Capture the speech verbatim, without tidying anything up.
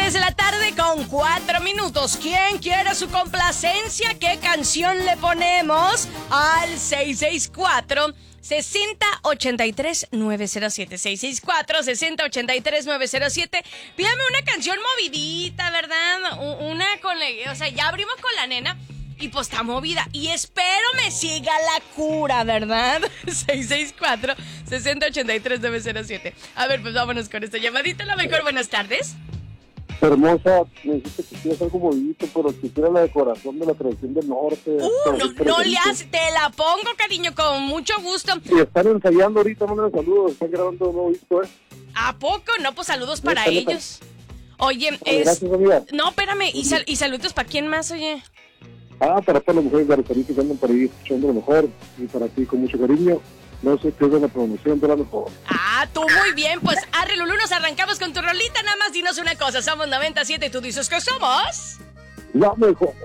tres de la tarde con cuatro minutos. ¿Quién quiere su complacencia? ¿Qué canción le ponemos? Al seis seis cuatro, seis cero ocho tres, nueve cero siete. seis seis cuatro, seis cero ocho tres, nueve cero siete. Pídame una canción movidita, ¿verdad? Una con... O sea, ya abrimos con la nena y pues está movida. Y espero me siga la cura, ¿verdad? seis seis cuatro, seis cero ocho tres, nueve cero siete. A ver, pues vámonos con esta llamadita. La mejor, buenas tardes. Hermosa, me dijiste que quieres algo movidito, pero quisiera la decoración de la tradición del norte. Uh, no, no le hace, te la pongo, cariño, con mucho gusto. Y están ensayando ahorita, manden saludos, están grabando un nuevo disco, ¿eh? ¿A poco? No, pues saludos para Neta, ellos. Oye, Oye, es... gracias, amiga. No, espérame, y, sal... y saludos para quién más, oye. Ah, para todas las mujeres de Araceli que andan por ahí escuchando lo mejor, y para ti con mucho cariño. No sé qué es de la promoción de la mejor. Ah, tú muy bien, pues arre Lulú, nos arrancamos con tu rolita, nada más dinos una cosa, somos noventa y siete y tú dices que somos... La mejor.